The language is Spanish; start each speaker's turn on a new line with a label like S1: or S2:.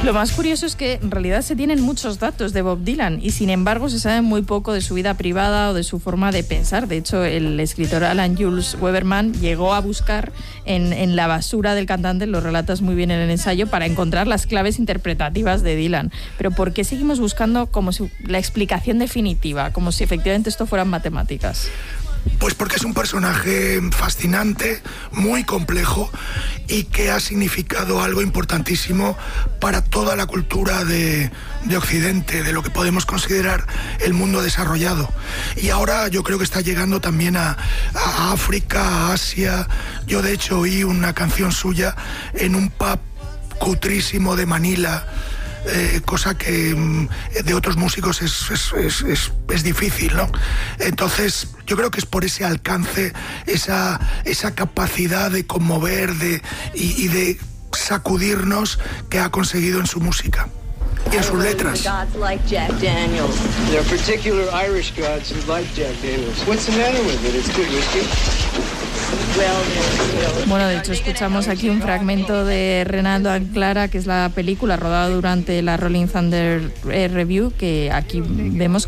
S1: Lo más curioso es que en realidad se tienen muchos datos de Bob Dylan y sin embargo se sabe muy poco de su vida privada o de su forma de pensar. De hecho, el escritor Alan Jules Weberman llegó a buscar en la basura del cantante, lo relatas muy bien en el ensayo, para encontrar las claves interpretativas de Dylan. Pero ¿por qué seguimos buscando como si la explicación definitiva, como si efectivamente esto fueran matemáticas?
S2: Pues porque es un personaje fascinante, muy complejo y que ha significado algo importantísimo para toda la cultura de Occidente, de lo que podemos considerar el mundo desarrollado. Y ahora yo creo que está llegando también a África, a Asia. Yo de hecho oí una canción suya en un pub cutrísimo de Manila. Cosa que de otros músicos es difícil, ¿no? Entonces yo creo que es por ese alcance, esa capacidad de conmover y de sacudirnos que ha conseguido en su música y en sus letras.
S1: Bueno, de hecho escuchamos aquí un fragmento de Renaldo and Clara, que es la película rodada durante la Rolling Thunder Review, que aquí vemos